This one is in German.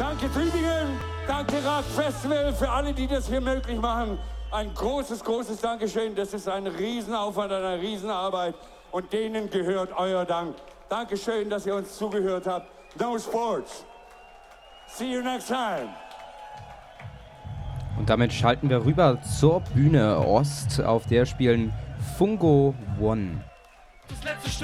Danke Tübingen, danke Rad Festival für alle, die das hier möglich machen. Ein großes, großes Dankeschön. Das ist ein Riesenaufwand, eine Riesenarbeit. Und denen gehört euer Dank. Dankeschön, dass ihr uns zugehört habt. No Sports. See you next time. Und damit schalten wir rüber zur Bühne Ost, auf der spielen Fungo One.